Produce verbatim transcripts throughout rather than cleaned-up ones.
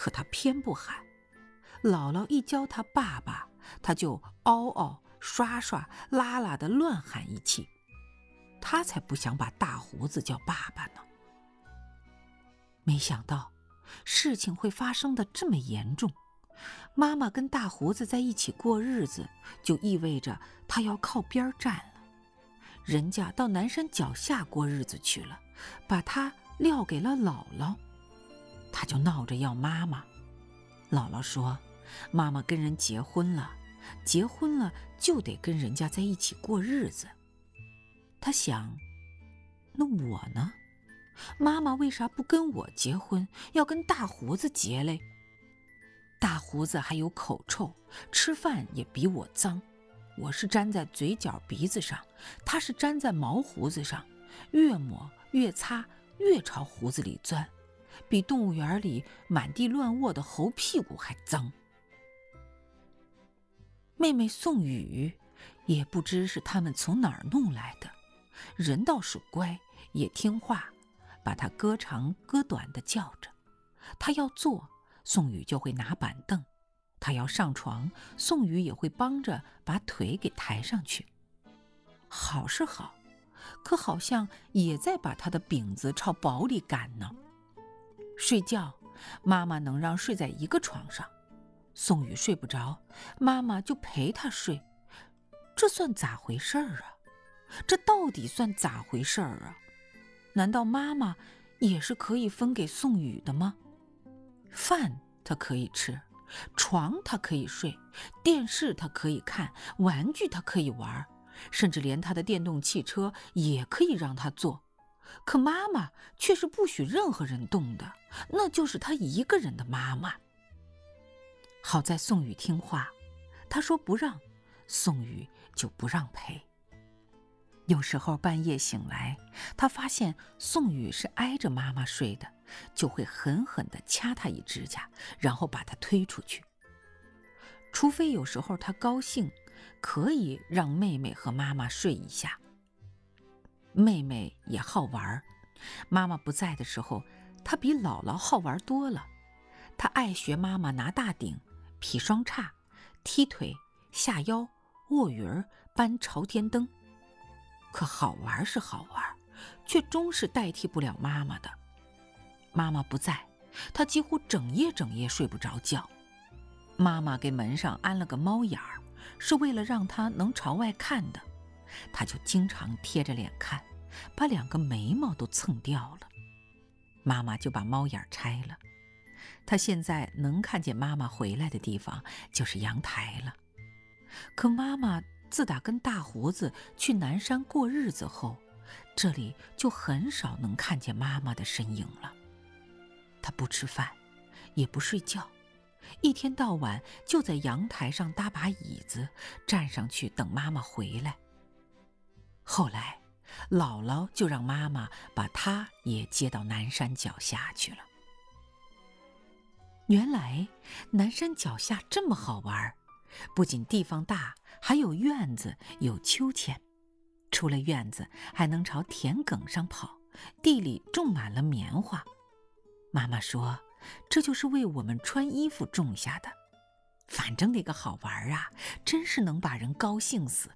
可他偏不喊。姥姥一教他爸爸，他就嗷嗷刷刷啦啦的乱喊一气。他才不想把大胡子叫爸爸呢。没想到事情会发生的这么严重。妈妈跟大胡子在一起过日子，就意味着他要靠边站了。人家到南山脚下过日子去了，把他撂给了姥姥，他就闹着要妈妈。姥姥说，妈妈跟人结婚了，结婚了就得跟人家在一起过日子。他想，那我呢？妈妈为啥不跟我结婚，要跟大胡子结嘞？大胡子还有口臭，吃饭也比我脏。我是粘在嘴角鼻子上，他是粘在毛胡子上，越抹越擦，越朝胡子里钻，比动物园里满地乱卧的猴屁股还脏。妹妹宋雨也不知是他们从哪儿弄来的，人倒是乖，也听话，把她歌长歌短的叫着。她要坐，宋雨就会拿板凳；她要上床，宋雨也会帮着把腿给抬上去。好是好，可好像也在把她的饼子朝饱里赶呢。睡觉，妈妈能让睡在一个床上，宋雨睡不着，妈妈就陪她睡。这算咋回事儿啊？这到底算咋回事儿啊？难道妈妈也是可以分给宋雨的吗？饭她可以吃，床她可以睡，电视她可以看，玩具她可以玩，甚至连她的电动汽车也可以让她坐。可妈妈却是不许任何人动的，那就是她一个人的妈妈。好在宋雨听话，她说不让，宋雨就不让陪。有时候半夜醒来，她发现宋雨是挨着妈妈睡的，就会狠狠地掐她一指甲，然后把她推出去。除非有时候她高兴，可以让妹妹和妈妈睡一下。妹妹也好玩，妈妈不在的时候，她比姥姥好玩多了。她爱学妈妈拿大顶、劈双叉、踢腿、下腰、卧云儿、搬朝天灯。可好玩是好玩，却终是代替不了妈妈的。妈妈不在，她几乎整夜整夜睡不着觉。妈妈给门上安了个猫眼儿，是为了让她能朝外看的。她就经常贴着脸看，把两个眉毛都蹭掉了。妈妈就把猫眼拆了。她现在能看见妈妈回来的地方就是阳台了。可妈妈自打跟大胡子去南山过日子后，这里就很少能看见妈妈的身影了。她不吃饭，也不睡觉，一天到晚就在阳台上搭把椅子，站上去等妈妈回来。后来姥姥就让妈妈把她也接到南山脚下去了。原来南山脚下这么好玩，不仅地方大，还有院子，有秋千。出了院子还能朝田埂上跑，地里种满了棉花。妈妈说，这就是为我们穿衣服种下的。反正那个好玩啊，真是能把人高兴死。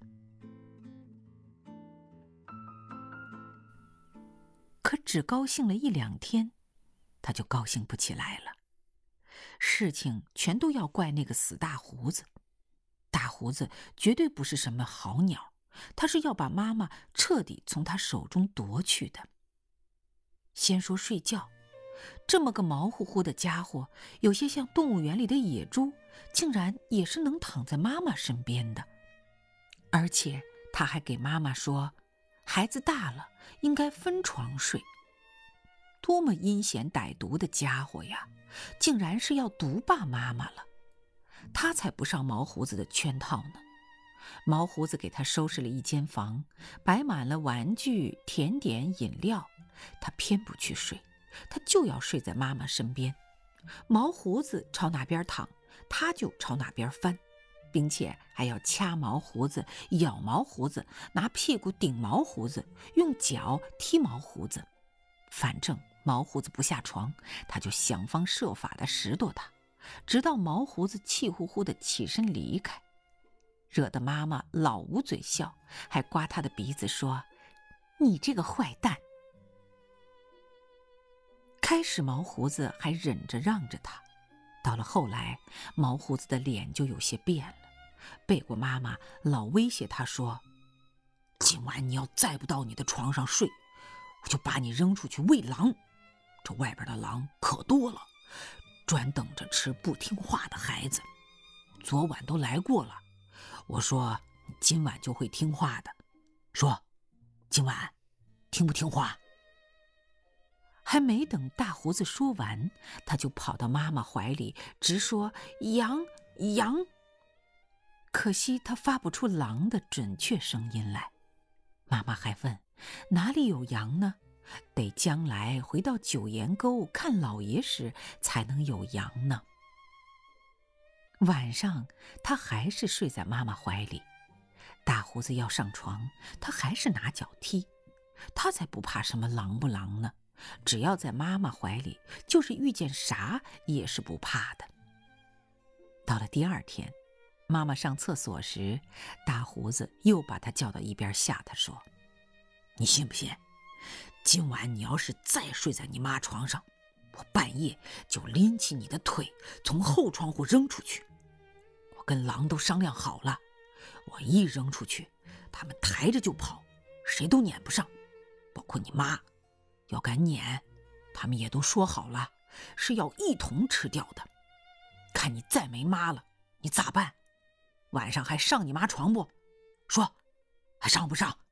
可只高兴了一两天，他就高兴不起来了。事情全都要怪那个死大胡子。大胡子绝对不是什么好鸟，他是要把妈妈彻底从他手中夺去的。先说睡觉，这么个毛乎乎的家伙，有些像动物园里的野猪，竟然也是能躺在妈妈身边的。而且他还给妈妈说，孩子大了应该分床睡。多么阴险歹毒的家伙呀，竟然是要毒霸妈妈了。他才不上毛胡子的圈套呢。毛胡子给他收拾了一间房，摆满了玩具、甜点、饮料，他偏不去睡，他就要睡在妈妈身边。毛胡子朝哪边躺，他就朝哪边翻，并且还要掐毛胡子、咬毛胡子，拿屁股顶毛胡子，用脚踢毛胡子。反正毛胡子不下床，他就想方设法地拾掇他，直到毛胡子气呼呼地起身离开，惹得妈妈老捂嘴笑，还刮他的鼻子说：“你这个坏蛋！”开始毛胡子还忍着让着他，到了后来，毛胡子的脸就有些变了，背过妈妈老威胁他说：“今晚你要再不到你的床上睡，我就把你扔出去喂狼。这外边的狼可多了，专等着吃不听话的孩子。昨晚都来过了，我说你今晚就会听话的。说，今晚听不听话？”还没等大胡子说完，他就跑到妈妈怀里，直说羊羊。可惜他发不出狼的准确声音来。妈妈还问，哪里有羊呢？得将来回到九岩沟看老爷时才能有羊呢。晚上他还是睡在妈妈怀里，大胡子要上床，他还是拿脚踢。他才不怕什么狼不狼呢，只要在妈妈怀里，就是遇见啥也是不怕的。到了第二天，妈妈上厕所时，大胡子又把他叫到一边，吓他说：“你信不信？今晚你要是再睡在你妈床上，我半夜就拎起你的腿从后窗户扔出去。我跟狼都商量好了，我一扔出去，他们抬着就跑，谁都撵不上，包括你妈。要敢撵，他们也都说好了，是要一同吃掉的。看你再没妈了，你咋办？晚上还上你妈床不？说，还上不上？”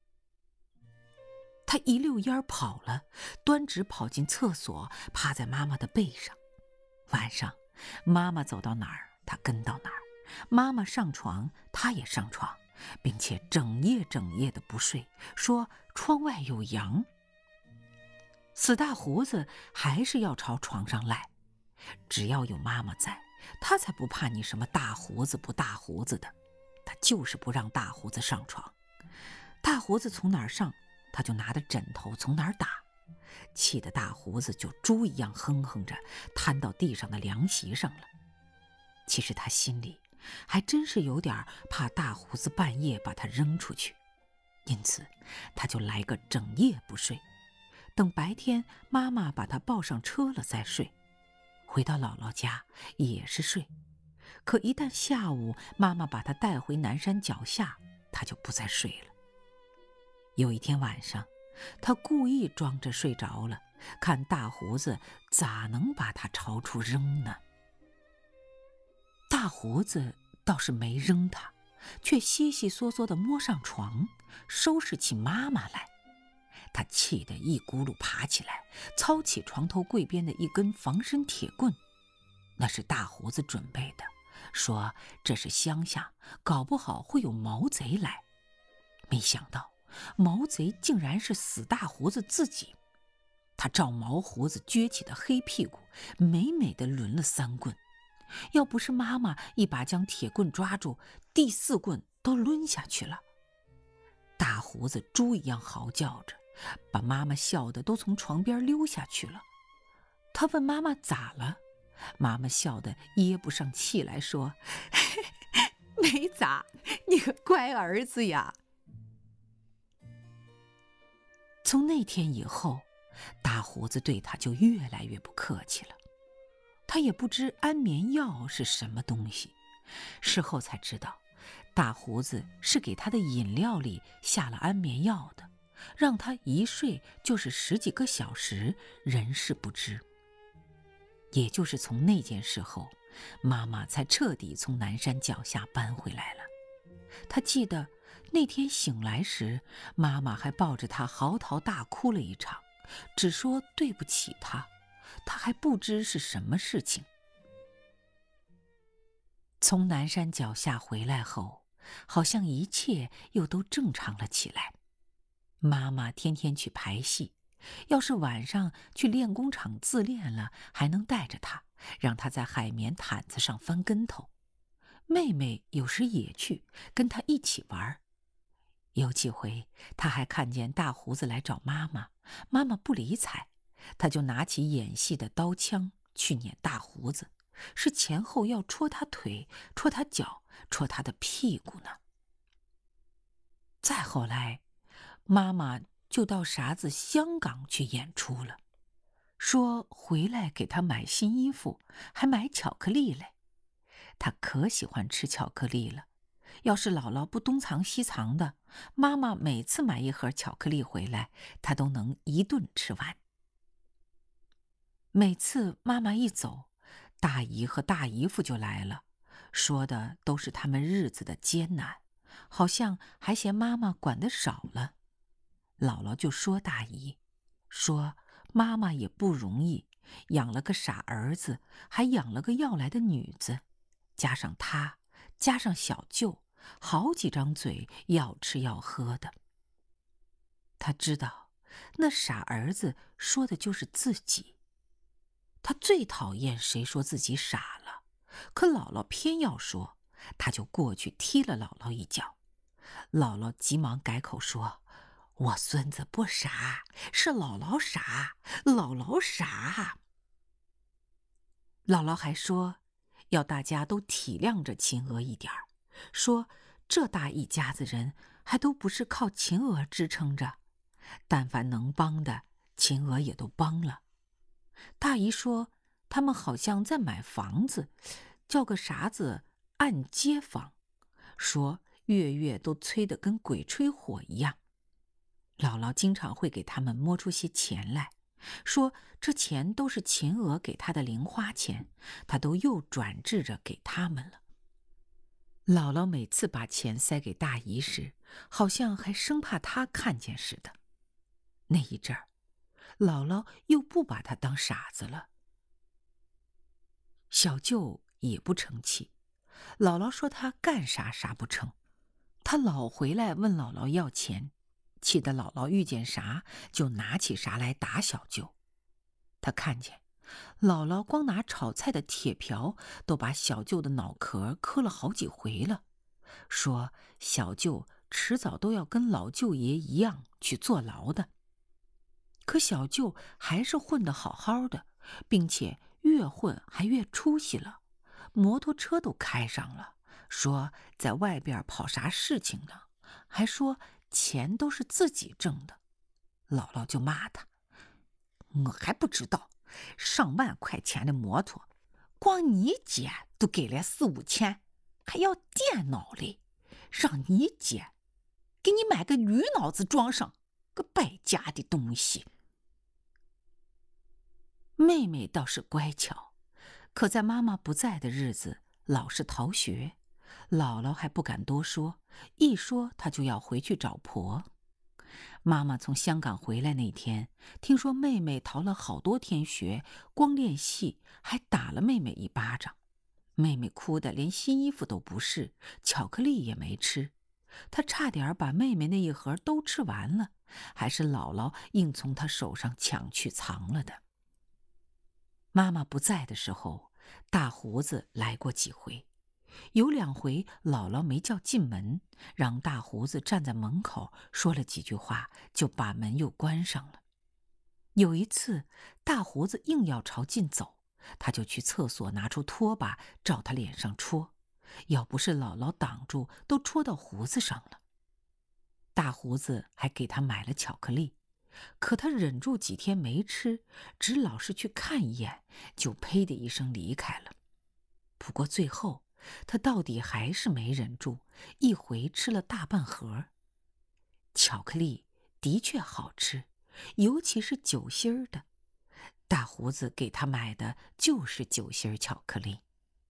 他一溜烟跑了，端直跑进厕所，趴在妈妈的背上。晚上，妈妈走到哪儿，他跟到哪儿；妈妈上床，他也上床，并且整夜整夜的不睡，说窗外有羊。死大胡子还是要朝床上赖，只要有妈妈在，他才不怕你什么大胡子不大胡子的。他就是不让大胡子上床，大胡子从哪儿上，他就拿着枕头从哪儿打，气得大胡子就猪一样哼哼着瘫到地上的凉席上了。其实他心里还真是有点怕大胡子半夜把他扔出去，因此他就来个整夜不睡，等白天妈妈把他抱上车了再睡。回到姥姥家也是睡，可一旦下午妈妈把他带回南山脚下，他就不再睡了。有一天晚上，他故意装着睡着了，看大胡子咋能把他朝出扔呢？大胡子倒是没扔他，却悉悉嗦嗦地摸上床，收拾起妈妈来。他气得一咕噜爬起来，操起床头柜边的一根防身铁棍，那是大胡子准备的，说这是乡下，搞不好会有毛贼来。没想到毛贼竟然是死大胡子自己。他照毛胡子撅起的黑屁股，美美的抡了三棍。要不是妈妈一把将铁棍抓住，第四棍都抡下去了。大胡子猪一样嚎叫着，把妈妈笑得都从床边溜下去了。他问妈妈咋了，妈妈笑得噎不上气来说：“没咋，你个乖儿子呀。”从那天以后，大胡子对他就越来越不客气了。他也不知安眠药是什么东西，事后才知道，大胡子是给他的饮料里下了安眠药的，让他一睡就是十几个小时，人事不知。也就是从那件事后，妈妈才彻底从南山脚下搬回来了。他记得那天醒来时，妈妈还抱着他嚎啕大哭了一场，只说对不起他，他还不知是什么事情。从南山脚下回来后，好像一切又都正常了起来。妈妈天天去排戏，要是晚上去练功场自练了，还能带着他，让他在海绵毯子上翻跟头。妹妹有时也去跟他一起玩。有几回他还看见大胡子来找妈妈，妈妈不理睬， 他就拿起演戏的刀枪去撵大胡子，是前后要戳他腿、戳他脚、戳他的屁股呢。再后来，妈妈就到啥子香港去演出了，说回来给他买新衣服，还买巧克力嘞。他可喜欢吃巧克力了，要是姥姥不东藏西藏的，妈妈每次买一盒巧克力回来，他都能一顿吃完。每次妈妈一走，大姨和大姨夫就来了，说的都是他们日子的艰难，好像还嫌妈妈管得少了。姥姥就说大姨，说妈妈也不容易，养了个傻儿子，还养了个要来的女子，加上他，加上小舅，好几张嘴要吃要喝的。他知道，那傻儿子说的就是自己。他最讨厌谁说自己傻了，可姥姥偏要说，他就过去踢了姥姥一脚。姥姥急忙改口说：“我孙子不傻，是姥姥傻，姥姥傻。”姥姥还说，要大家都体谅着秦娥一点儿，说这大一家子人还都不是靠秦娥支撑着，但凡能帮的，秦娥也都帮了。大姨说，他们好像在买房子，叫个啥子按揭房，说月月都催得跟鬼吹火一样。姥姥经常会给他们摸出些钱来，说这钱都是秦娥给他的零花钱，他都又转制着给他们了。姥姥每次把钱塞给大姨时，好像还生怕他看见似的。那一阵儿，姥姥又不把他当傻子了。小舅也不成气，姥姥说他干啥啥不成，他老回来问姥姥要钱，气得姥姥遇见啥就拿起啥来打小舅。他看见姥姥光拿炒菜的铁瓢都把小舅的脑壳磕了好几回了，说小舅迟早都要跟老舅爷一样去坐牢的。可小舅还是混得好好的，并且越混还越出息了，摩托车都开上了，说在外边跑啥事情呢，还说钱都是自己挣的。姥姥就骂他：“我还不知道，上万块钱的摩托，光你姐都给了四五千，还要电脑嘞，让你姐给你买个驴脑子装上，个败家的东西。”妹妹倒是乖巧，可在妈妈不在的日子老是逃学，姥姥还不敢多说，一说她就要回去找婆。妈妈从香港回来那天，听说妹妹逃了好多天学，光练戏还打了妹妹一巴掌，妹妹哭得连新衣服都不是，巧克力也没吃，她差点把妹妹那一盒都吃完了，还是姥姥硬从她手上抢去藏了的。妈妈不在的时候，大胡子来过几回，有两回姥姥没叫进门，让大胡子站在门口说了几句话，就把门又关上了。有一次大胡子硬要朝进走，他就去厕所拿出拖把照他脸上戳，要不是姥姥挡住，都戳到胡子上了。大胡子还给他买了巧克力，可他忍住几天没吃，只老是去看一眼，就呸的一声离开了。不过最后他到底还是没忍住，一回吃了大半盒。巧克力的确好吃，尤其是酒心儿的，大胡子给他买的就是酒心儿巧克力。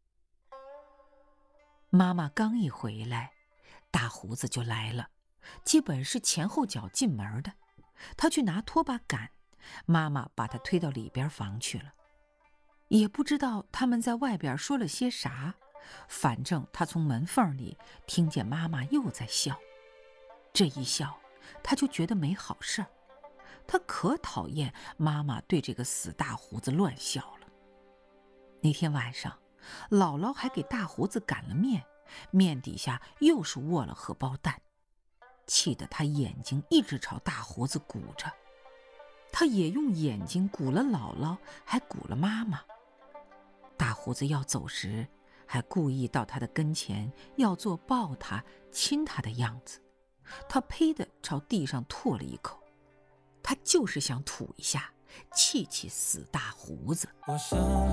妈妈刚一回来，大胡子就来了，基本是前后脚进门的。他去拿拖把赶，妈妈把他推到里边房去了。也不知道他们在外边说了些啥，反正他从门缝里听见妈妈又在笑。这一笑，他就觉得没好事儿。他可讨厌妈妈对这个死大胡子乱笑了。那天晚上，姥姥还给大胡子擀了面，面底下又是卧了荷包蛋，气得他眼睛一直朝大胡子鼓着。 他也用眼睛鼓了姥姥，还鼓了妈妈。大胡子要走时，还故意到他的跟前，要做抱他、亲他的样子。他呸地朝地上吐了一口，他就是想吐一下，气气死大胡子。